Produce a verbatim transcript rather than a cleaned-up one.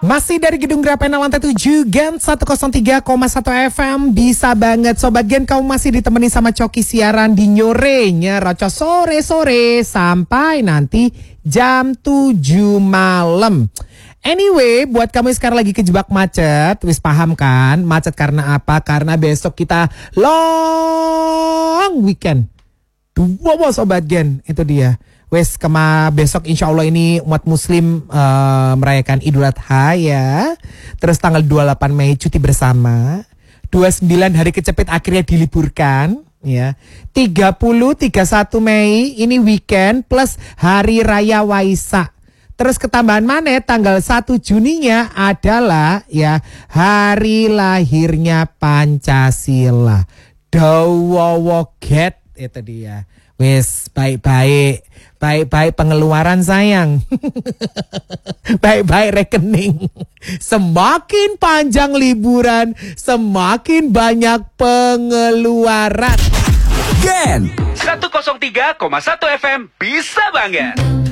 Masih dari Gedung Grapena lantai tujuh Gen seratus tiga koma satu F M. Bisa banget Sobat Gen, kamu masih ditemani sama Coki siaran di Nyorenya Roco sore-sore sampai nanti jam tujuh malam. Anyway, buat kamu yang sekarang lagi kejebak macet, wis paham kan? Macet karena apa? Karena besok kita long weekend. Dua Sobat Gen, itu dia. Wes kema besok insya Allah ini umat muslim uh, merayakan Idul Adha ya. Terus tanggal dua puluh delapan Mei cuti bersama. dua puluh sembilan hari kecepit akhirnya diliburkan ya. tiga puluh, tiga puluh satu Mei ini weekend plus hari raya Waisak. Terus ketambahan mana tanggal satu Juninya adalah ya hari lahirnya Pancasila. Dawowo get itu dia. Wes baik-baik, baik-baik pengeluaran sayang, baik-baik rekening. Semakin panjang liburan, semakin banyak pengeluaran. Gen seratus tiga koma satu F M bisa banget.